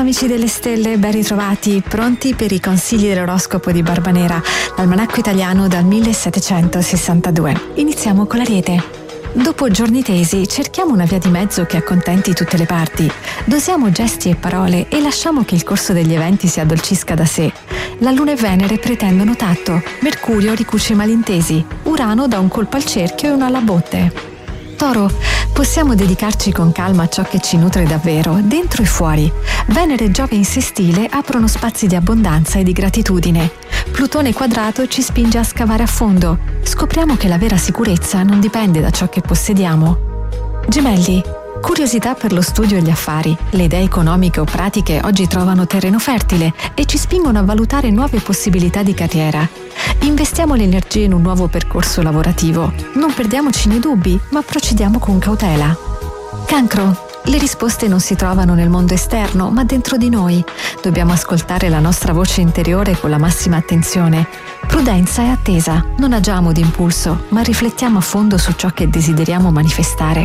Amici delle stelle, ben ritrovati, pronti per i consigli dell'oroscopo di Barbanera, l'almanacco italiano dal 1762. Iniziamo con l'Ariete. Dopo giorni tesi, cerchiamo una via di mezzo che accontenti tutte le parti. Dosiamo gesti e parole e lasciamo che il corso degli eventi si addolcisca da sé. La Luna e Venere pretendono tatto, Mercurio ricuce i malintesi, Urano dà un colpo al cerchio e uno alla botte. Toro, possiamo dedicarci con calma a ciò che ci nutre davvero, dentro e fuori. Venere e Giove in sestile aprono spazi di abbondanza e di gratitudine. Plutone quadrato ci spinge a scavare a fondo. Scopriamo che la vera sicurezza non dipende da ciò che possediamo. Gemelli, curiosità per lo studio e gli affari. Le idee economiche o pratiche oggi trovano terreno fertile e ci spingono a valutare nuove possibilità di carriera. Investiamo le energie in un nuovo percorso lavorativo. Non perdiamoci nei dubbi, ma procediamo con cautela. Cancro, le risposte non si trovano nel mondo esterno, ma dentro di noi. Dobbiamo ascoltare la nostra voce interiore con la massima attenzione. Prudenza e attesa. Non agiamo d'impulso, ma riflettiamo a fondo su ciò che desideriamo manifestare.